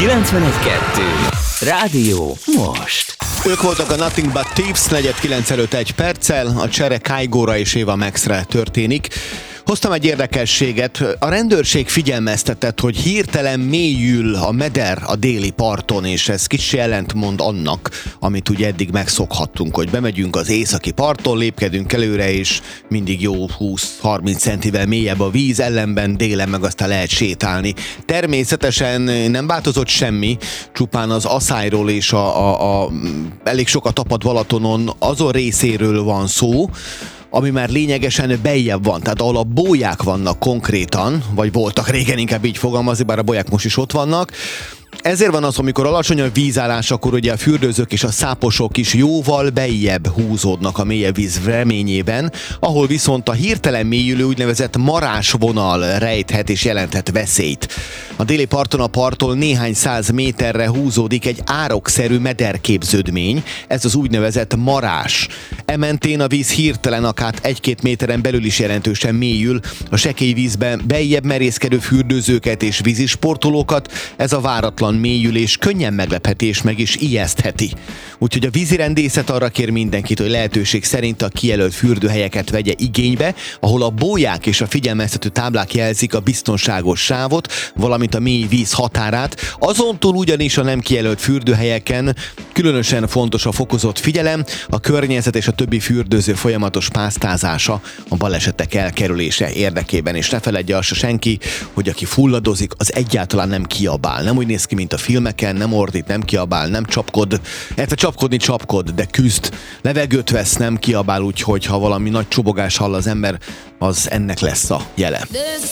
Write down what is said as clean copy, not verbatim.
91.2 Rádió most. Ők voltak a Nothing But Thieves, 9 előtt 1 perccel, a csere Kygóra és Eva Maxre történik. Hoztam egy érdekességet. A rendőrség figyelmeztetett, hogy hirtelen mélyül a meder a déli parton, és ez kicsi ellentmond annak, amit ugye eddig megszokhattunk, hogy bemegyünk az északi parton, lépkedünk előre, és mindig jó 20-30 centivel mélyebb a víz, ellenben délen meg aztán lehet sétálni. Természetesen nem változott semmi, csupán az Aszályról és a elég sokat tapadt Balatonon azon részéről van szó, ami már lényegesen beljebb van, tehát ahol a bóják vannak konkrétan, vagy voltak régen, inkább így fogalmazni, bár a bóják most is ott vannak. Ezért van az, amikor alacsony a vízállás, akkor ugye a fürdőzők és a száposok is jóval beljebb húzódnak a mélyebb víz reményében, ahol viszont a hirtelen mélyülő úgynevezett marásvonal rejthet és jelenthet veszélyt. A déli parton a parttól néhány száz méterre húzódik egy árokszerű mederképződmény, ez az úgynevezett marás. Ementén a víz hirtelen akár 1-2 méteren belül is jelentősen mélyül, a sekély vízben beljebb merészkedő fürdőzőket és vízisportolókat ez a váratlan mélyülés könnyen meglepheti és meg is ijesztheti. Úgyhogy a vízirendészet arra kér mindenkit, hogy lehetőség szerint a kijelölt fürdőhelyeket vegye igénybe, ahol a bóják és a figyelmeztető táblák jelzik a biztonságos sávot, valamint a mély víz határát. Azon túl ugyanis a nem kijelölt fürdőhelyeken különösen fontos a fokozott figyelem, a környezet és a többi fürdőző folyamatos pásztázása a balesetek elkerülése érdekében. És ne feledje azt senki, hogy aki fulladozik, az egyáltalán nem kiabál. Nem úgy néz ki, mint a filmeken, nem ordít, nem kiabál, nem csapkod. Csapkodni csapkod, de küzd. Levegőt vesz, nem kiabál, úgyhogy ha valami nagy csobogás hall az ember, az ennek lesz a jele.